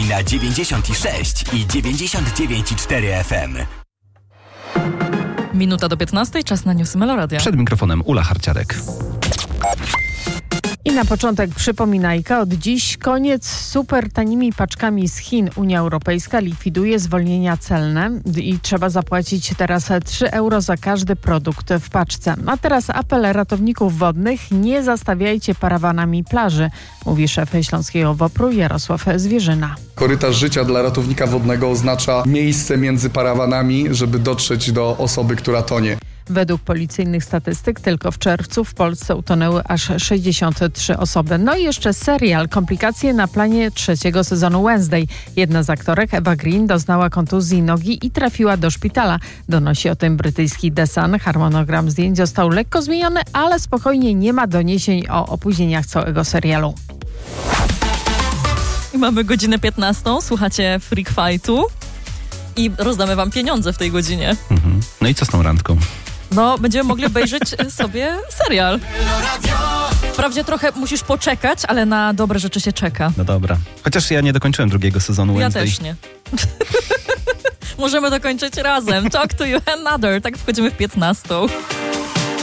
na 96 i 99,4 FM. Minuta do 15, czas na newsy Meloradia. Przed mikrofonem Ula Harciarek. I na początek przypominajka, od dziś koniec z super tanimi paczkami z Chin. Unia Europejska likwiduje zwolnienia celne i trzeba zapłacić teraz 3 euro za każdy produkt w paczce. A teraz apel ratowników wodnych: nie zastawiajcie parawanami plaży, mówi szef Śląskiego WOPR-u Jarosław Zwierzyna. Korytarz życia dla ratownika wodnego oznacza miejsce między parawanami, żeby dotrzeć do osoby, która tonie. Według policyjnych statystyk tylko w czerwcu w Polsce utonęły aż 63 osoby. No i jeszcze serial Komplikacje na planie 3. sezonu Wednesday. Jedna z aktorek, Eva Green, doznała kontuzji nogi i trafiła do szpitala. Donosi o tym brytyjski The Sun. Harmonogram zdjęć został lekko zmieniony, ale spokojnie, nie ma doniesień o opóźnieniach całego serialu. I mamy godzinę 15, słuchacie Freak Fightu i rozdamy wam pieniądze w tej godzinie. No i co z tą randką? No, będziemy mogli obejrzeć sobie serial. Wprawdzie trochę musisz poczekać, ale na dobre rzeczy się czeka. No dobra. Chociaż ja nie dokończyłem 2. sezonu Wednesday. Ja też nie. Możemy dokończyć razem. Talk to you another. Tak wchodzimy w 15.